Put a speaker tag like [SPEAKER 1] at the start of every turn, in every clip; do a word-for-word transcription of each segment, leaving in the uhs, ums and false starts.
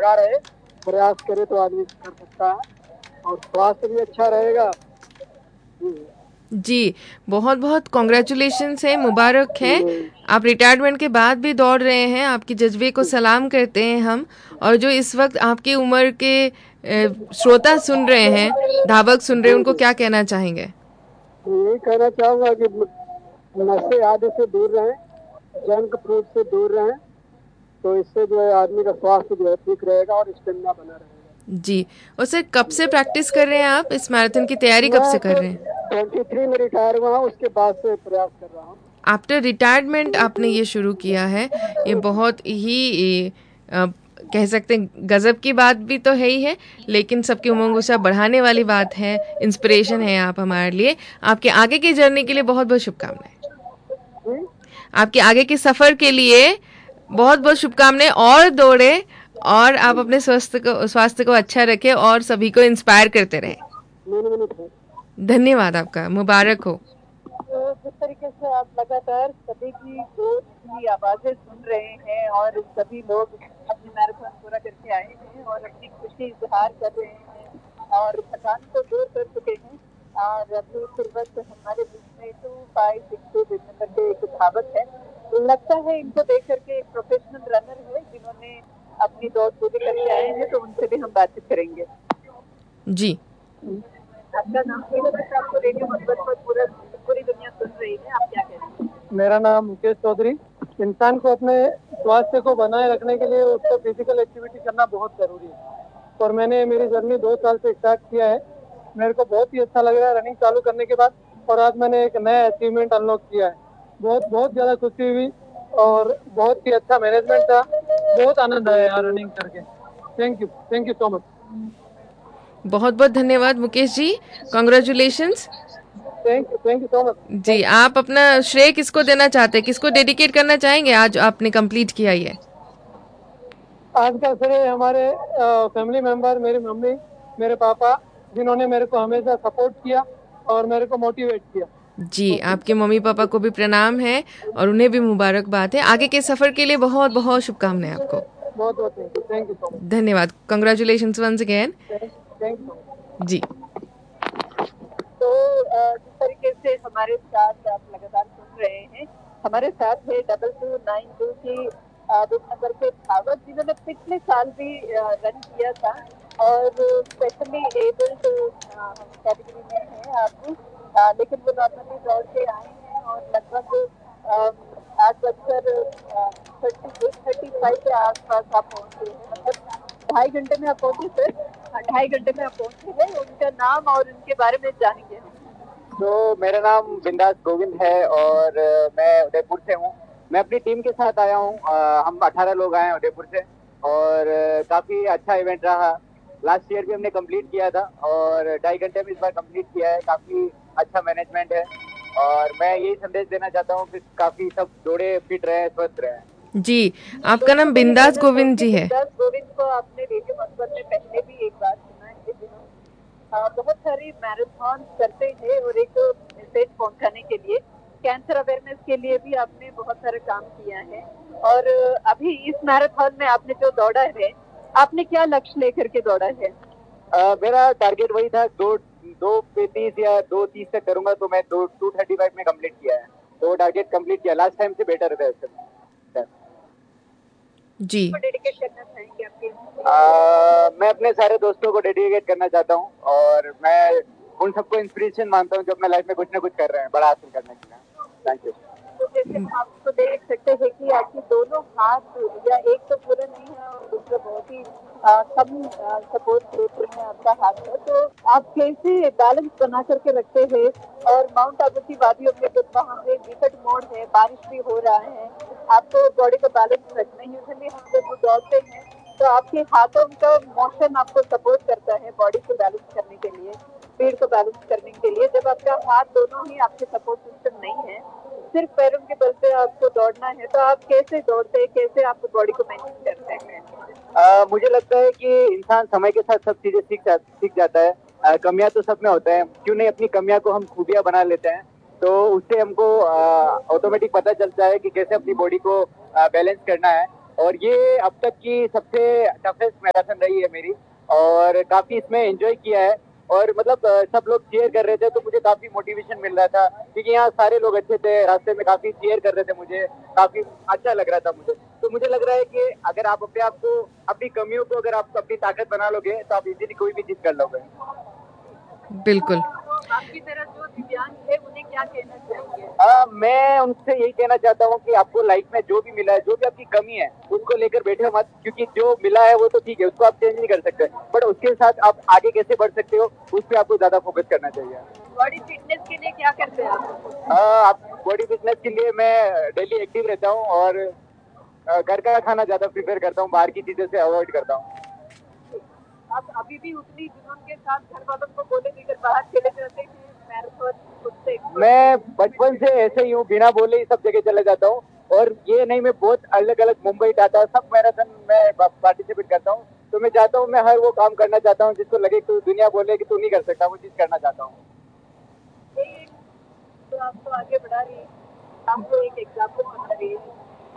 [SPEAKER 1] तगड़ा रहे, प्रयास करे तो आदमी कर सकता है और स्वास्थ्य भी अच्छा रहेगा।
[SPEAKER 2] जी, बहुत बहुत कॉन्ग्रेचुलेशंस है, मुबारक है। आप रिटायरमेंट के बाद भी दौड़ रहे हैं, आपके जज्बे को सलाम करते हैं हम। और जो इस वक्त आपकी उम्र के अ, श्रोता सुन रहे हैं, धावक सुन रहे हैं, उनको क्या कहना चाहेंगे?
[SPEAKER 1] यही कहना चाहूंगा कि नशे आदि से दूर रहें, जंक फूड से दूर रहें, तो इससे जो है आदमी का स्वास्थ्य जो है ठीक रहेगा और स्टेमिना बना रहेगा।
[SPEAKER 2] जी, और सर कब से प्रैक्टिस कर रहे हैं आप? इस मैराथन की तैयारी कब से कर रहे हैं?
[SPEAKER 1] ट्वेंटी थ्री में रिटायर हुआ हूँ, उसके बाद से प्रयास कर रहा हूँ।
[SPEAKER 2] आफ्टर रिटायरमेंट आपने ये शुरू किया है, ये बहुत ही आ, कह सकते हैं गजब की बात भी तो है ही है, लेकिन सबकी उमंग उत्साह बढ़ाने वाली बात है, इंस्पिरेशन है आप हमारे लिए। आपके आगे की जर्नी के लिए बहुत बहुत शुभकामनाएं। आपके आगे के सफर के लिए बहुत बहुत शुभकामनाएं, और दौड़े और आप अपने स्वास्थ्य को स्वास्थ्य को अच्छा रखें और सभी को इंस्पायर करते रहें। धन्यवाद आपका, मुबारक हो।
[SPEAKER 3] जिस तरीके से आप लगातार सभी की जोर की आवाजें सुन रहे हैं और सभी लोग अपनी मैराथन पूरा करके आए हैं और अपनी खुशी इजहार कर रहे हैं और थकान को दूर कर चुके हैं। और अभी फिर वक्त हमारे बीच में to five six to number के एक धावक है, लगता है इनको देख करके एक प्रोफेशनल रनर है जिन्होंने अपनी दौड़ पूरी करके आए हैं, तो उनसे भी हम बातचीत करेंगे।
[SPEAKER 2] जी,
[SPEAKER 3] आपका नाम? आपको रेडियो मधुबन पर पूरा पूरी दुनिया सुन रही है, आप क्या कहते हैं?
[SPEAKER 1] मेरा नाम मुकेश चौधरी। इंसान को अपने स्वास्थ्य को बनाए रखने के लिए उसको फिजिकल एक्टिविटी करना बहुत जरूरी है और मैंने मेरी जर्नी दो साल से स्टार्ट किया है। मेरे को बहुत ही अच्छा लग रहा है रनिंग चालू करने के बाद, और आज मैंने एक नया अचीवमेंट अनलॉक किया है। बहुत बहुत ज़्यादा खुशी हुई और बहुत ही अच्छा मैनेजमेंट था, बहुत आनंद आया यार रनिंग करके। Thank you, thank you so much.
[SPEAKER 2] बहुत बहुत धन्यवाद Mukesh ji, congratulations.
[SPEAKER 1] Thank you, thank you so much.
[SPEAKER 2] जी, आप अपना श्रेय किसको देना चाहते हैं, किसको डेडिकेट करना चाहेंगे आज आपने कंप्लीट किया ये?
[SPEAKER 1] आज का श्रेय हमारे फैमिली मेंबर, मेरी मम्मी, मेरे पापा, जिन्होंने मेरे को हमेशा सपोर्ट किया और मेरे को मोटिवेट किया।
[SPEAKER 2] जी, आपके मम्मी पापा को भी प्रणाम है और उन्हें भी मुबारकबाद है। आगे के सफर के लिए बहुत बहुत शुभकामनाएं आपको।
[SPEAKER 1] बहुत बहुत thank you, thank you so much.
[SPEAKER 2] धन्यवाद, congratulations once again.
[SPEAKER 1] Thank you
[SPEAKER 2] जी।
[SPEAKER 3] तो जिस तरीके से हमारे साथ आप लगातार सुन रहे हैं, हमारे साथ है डबल टू नाइन टू की दो नंबर के धावक, जिन्होंने पिछले साल भी रन किया था और स्पेशली एबल्ड कैटेगरी में है आप, लेकिन वो नॉर्मली दौड़ के आए हैं और लगभग आठ बजकर थर्टी एट थर्टी फाइव के आसपास आप पहुंचे हैं, मतलब ढाई घंटे में आप पहुंचे सर, ढाई घंटे में आप पहुंचे हैं। उनका नाम और उनके बारे में जानेंगे हम।
[SPEAKER 4] तो मेरा नाम बिंदास गोविंद है और मैं उदयपुर से हूँ। मैं अपनी टीम के साथ आया हूँ, हम अठारह लोग आए हैं उदयपुर से और काफ़ी अच्छा इवेंट रहा। लास्ट ईयर भी हमने कंप्लीट किया था और ढाई घंटे में इस बार कंप्लीट किया है। काफ़ी अच्छा मैनेजमेंट है और मैं यही संदेश देना चाहता हूँ कि काफ़ी सब दौड़े, फिट रहे, स्वस्थ रहे।
[SPEAKER 2] जी, आपका नाम बिंदास गोविंद जी है।
[SPEAKER 3] बिंदास गोविंद को आपने रेडियो मधुबन में पहले भी एक बार सुना है, बहुत सारी मैराथन करते हैं और एक मैसेज पहुंचाने के लिए, कैंसर अवेयरनेस के लिए भी आपने बहुत सारा काम किया है। और अभी इस मैराथन में आपने जो दौड़ा है, आपने क्या लक्ष्य लेकर के दौड़ा है?
[SPEAKER 4] आ, मेरा टारगेट वही था, दो दो पैंतीस या दो तीस तक करूंगा, तो मैं दो टू थर्टी फाइव में कंप्लीट किया है, तो टारगेट कंप्लीट किया। लास्ट टाइम से बेटर है सर।
[SPEAKER 2] जी,
[SPEAKER 3] डेडिकेट करना चाहेंगे आपके?
[SPEAKER 4] आ, मैं अपने सारे दोस्तों को डेडिकेट करना चाहता हूँ और मैं उन सबको इंस्पिरेशन मानता हूँ जो अपने लाइफ में कुछ ना कुछ कर रहे हैं बड़ा हासिल करने के लिए। Thank you.
[SPEAKER 3] तो जैसे हम आपको देख सकते हैं कि आपके दोनों हाथ, या एक तो पूरा नहीं है और दूसरा बहुत ही कम सपोर्ट देते हैं आपका हाथ में, तो आप कैसे बैलेंस बना करके रखते हैं? और माउंट आबू की वादियों में जब वहाँ पे विकट मोड़ है, बारिश भी हो रहा है, आपको बॉडी का बैलेंस रखना है। यूजुअली हम जब दौड़ते हैं तो आपके हाथों का मोशन आपको सपोर्ट करता है बॉडी को बैलेंस करने के लिए, स्पीड को बैलेंस करने के लिए। जब आपका हाथ दोनों ही आपके सपोर्ट सिस्टम नहीं है, सिर्फ पैरों के बल पे आपको दौड़ना है, तो आप कैसे दौड़ते हैं, कैसे आप बॉडी को मैनेज करते हैं?
[SPEAKER 4] आ, मुझे लगता है कि इंसान समय के साथ सब चीजें सीख जा, सीख जाता है। आ, कमियां तो सब में होता है, क्यों नहीं अपनी कमियां को हम खूबियां बना लेते हैं, तो उससे हमको ऑटोमेटिक पता चलता है कि कैसे अपनी बॉडी को बैलेंस करना है। और ये अब तक की सबसे टफेस्ट मैराथन रही है मेरी, और काफी इसमें एंजॉय किया है। और मतलब सब लोग चीयर कर रहे थे तो मुझे काफी मोटिवेशन मिल रहा था, क्योंकि यहाँ सारे लोग अच्छे थे, रास्ते में काफी चीयर कर रहे थे, मुझे काफी अच्छा लग रहा था मुझे। तो मुझे लग रहा है कि अगर आप अपने आप को, अपनी कमियों को अगर आप अपनी ताकत बना लोगे तो आप इजीली कोई भी चीज कर लोगे।
[SPEAKER 2] बिल्कुल।
[SPEAKER 3] आपकी तरह जो दिव्यांग है उन्हें क्या कहना चाहिए?
[SPEAKER 4] आ, मैं उनसे यही कहना चाहता हूँ कि आपको लाइफ में जो भी मिला है, जो भी आपकी कमी है, उसको लेकर बैठे मत, क्योंकि जो मिला है वो तो ठीक है, उसको आप चेंज नहीं कर सकते, बट उसके साथ आप आगे कैसे बढ़ सकते हो उस पर आपको ज्यादा फोकस करना चाहिए।
[SPEAKER 3] बॉडी फिटनेस के लिए क्या करते हैं आप?
[SPEAKER 4] आप बॉडी फिटनेस के लिए मैं डेली एक्टिव रहता हूँ और घर का खाना ज्यादा प्रिफेयर करता हूँ, बाहर की चीजों से अवॉइड करता हूँ।
[SPEAKER 3] आप अभी भी उतनी जुनून के साथ घर वालों को बोले देकर बाहर चले जाते हैं मैराथन खुद से?
[SPEAKER 4] मैं बचपन से ऐसे ही हूँ, बिना बोले ही सब जगह चले जाता हूँ, और ये नहीं, मैं बहुत अलग अलग मुंबई टाटा सब मैराथन में पार्टिसिपेट करता हूँ। तो मैं चाहता हूँ, मैं हर वो काम करना चाहता हूँ जिसको लगे कि दुनिया बोले कि तू नहीं कर सकता, वो चीज करना चाहता हूँ।
[SPEAKER 3] तो आपको आगे बढ़ा रही है, आपको एक एग्जाम्पल बना रही है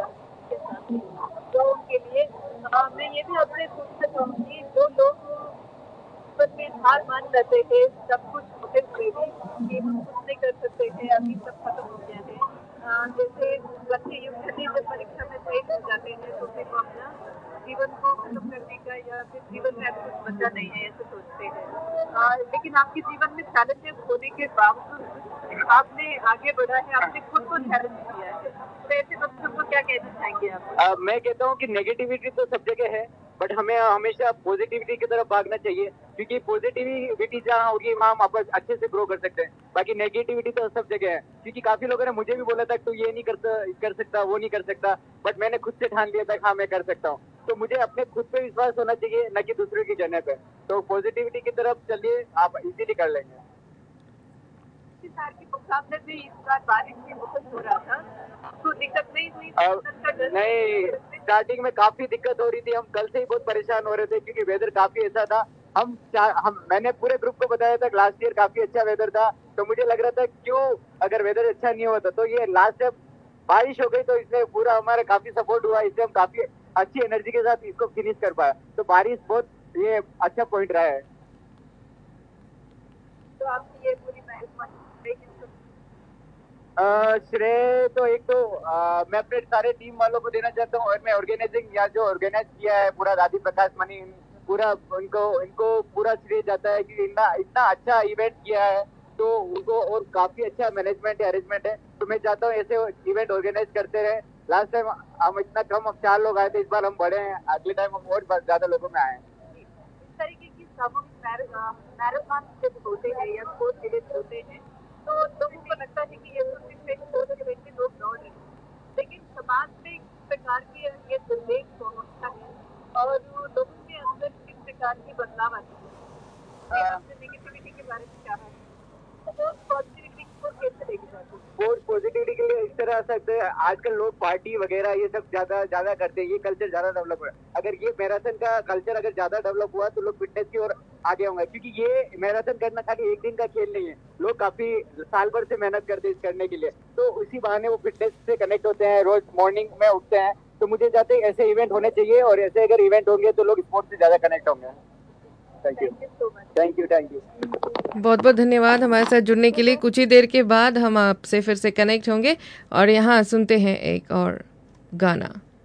[SPEAKER 3] तो उनके लिए आ, मैं ये भी आपसे पूछना चाहूँगी, जो लोग जीवन में हार मान जाते हैं, सब कुछ होते हुए भी कि हम कुछ नहीं कर सकते हैं, अभी सब खत्म हो गया है, जैसे बच्चे यूपी जब परीक्षा में फेल हो जाते हैं तो फिर वो अपना जीवन को खत्म करने का या फिर जीवन में अब कुछ बचा नहीं है ऐसे सोचते हैं, लेकिन आपके जीवन में चैलेंजेस होने के बावजूद आपने आगे बढ़ा है, आपने खुद को चैलेंज किया है, तो ऐसे बच्चों को क्या कहना चाहेंगे आप?
[SPEAKER 4] आ, मैं कहता हूँ कि नेगेटिविटी तो सब जगह है, बट हमें हमेशा पॉजिटिविटी की तरफ भागना चाहिए, क्योंकि पॉजिटिविटी जहाँ होगी वहाँ हम आप अच्छे से ग्रो कर सकते हैं। बाकी नेगेटिविटी तो सब जगह है, क्योंकि काफी लोगों ने मुझे भी बोला था तू ये नहीं कर, कर सकता, वो नहीं कर सकता, बट मैंने खुद से ठान लिया था हाँ मैं कर सकता हूँ। तो मुझे अपने खुद पे विश्वास होना चाहिए, न कि दूसरे की जगह पे। तो पॉजिटिविटी की तरफ चलिए, आप इजीली कर लेंगे।
[SPEAKER 3] साल के मुकाबले में इस बार बारिश की मौसम हो रहा था, तो दिक्कत नहीं हुई?
[SPEAKER 4] नहीं, स्टार्टिंग में काफी दिक्कत हो रही थी, हम कल से ही बहुत परेशान हो रहे थे क्योंकि वेदर काफी ऐसा था। हम हम मैंने पूरे ग्रुप को बताया था लास्ट ईयर काफी अच्छा वेदर था, तो मुझे लग रहा था क्यों अगर वेदर अच्छा नहीं होता, तो ये लास्ट जब बारिश हो गई तो इसमें पूरा हमारा काफी सपोर्ट हुआ, इससे हम काफी अच्छी एनर्जी के साथ इसको फिनिश कर पाया। तो बारिश बहुत ये अच्छा पॉइंट रहा है।
[SPEAKER 3] तो आपकी ये पूरी
[SPEAKER 4] श्रेय तो एक तो आ, मैं अपने सारे टीम वालों को देना चाहता हूँ, और मैं ऑर्गेनाइजिंग या जो ऑर्गेनाइज किया है पूरा राजीव प्रकाश मनी, पूरा उनको इनको पूरा श्रेय जाता है कि इतना इतना अच्छा इवेंट किया है, तो उनको और काफी अच्छा मैनेजमेंट अरेंजमेंट है। तो मैं चाहता हूँ ऐसे इवेंट ऑर्गेनाइज करते रहे। लास्ट टाइम हम इतना कम, हम चार लोग आए थे, इस बार हम बढ़े हैं, अगले टाइम हम और ज्यादा लोगों में आए।
[SPEAKER 3] इस तरीके की सामूहिक मैराथन जब होते हैं या स्पोर्ट्स इवेंट होते हैं तो लोगों को लगता है कि ये तो सिर्फ एक स्पोर्ट्स इवेंट में लोग दौड़ रहे हैं, लेकिन समाज में इस प्रकार की ये संदेश पहुंचता है और लोगों के अंदर किस प्रकार की बदलाव आती है। नेगेटिविटी के बारे में क्या है, पॉजिटिविटी को कैसे लेके जाते हैं?
[SPEAKER 4] पॉजिटिविटी के लिए इस तरह सकते हैं, आजकल लोग पार्टी वगैरह ये सब ज्यादा ज्यादा करते हैं, ये कल्चर ज्यादा डेवलप हुआ है। अगर ये मैराथन का कल्चर अगर ज्यादा डेवलप हुआ तो लोग फिटनेस की ओर आगे होंगे, क्योंकि ये मैराथन करना खाली एक दिन का खेल नहीं है, लोग काफी साल भर से मेहनत करते हैं इस करने के लिए, तो उसी बहाने वो फिटनेस से कनेक्ट होते हैं, रोज मॉर्निंग में उठते हैं। तो मुझे चाहते हैं ऐसे इवेंट होने चाहिए, और ऐसे अगर इवेंट होंगे तो लोग स्पोर्ट्स से ज्यादा कनेक्ट होंगे। Thank you thank you thank you
[SPEAKER 2] बहुत बहुत धन्यवाद हमारे साथ जुड़ने के लिए। कुछ ही देर के बाद हम आपसे फिर से कनेक्ट होंगे और यहाँ सुनते हैं एक और गाना।